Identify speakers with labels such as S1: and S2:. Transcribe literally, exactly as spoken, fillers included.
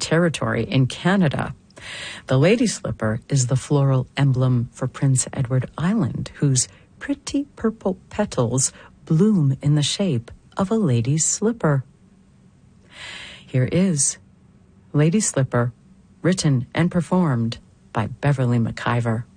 S1: Territory in Canada. The lady slipper is the floral emblem for Prince Edward Island, whose pretty purple petals bloom in the shape of a lady's slipper. Here is Lady Slipper, written and performed by Beverly McIver.